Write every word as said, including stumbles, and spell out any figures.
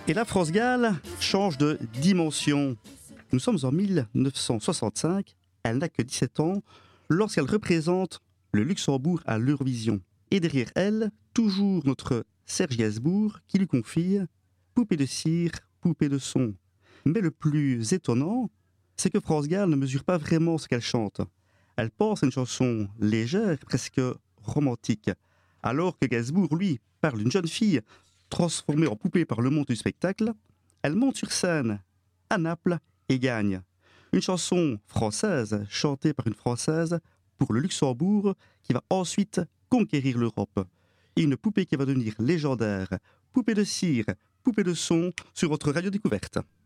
Et la France-Galles change de dimension. Nous sommes en mille neuf cent soixante-cinq, elle n'a que dix-sept ans, lorsqu'elle représente le Luxembourg à l'Eurovision. Et derrière elle, toujours notre Serge Gainsbourg qui lui confie « Poupée de cire, poupée de son ». Mais le plus étonnant, c'est que France-Galles ne mesure pas vraiment ce qu'elle chante. Elle pense à une chanson légère, presque romantique, alors que Gainsbourg, lui, parle d'une jeune fille transformée en poupée par le monde du spectacle. Elle monte sur scène à Naples et gagne. Une chanson française, chantée par une Française pour le Luxembourg, qui va ensuite conquérir l'Europe. Et une poupée qui va devenir légendaire. Poupée de cire, poupée de son, sur votre radio découverte.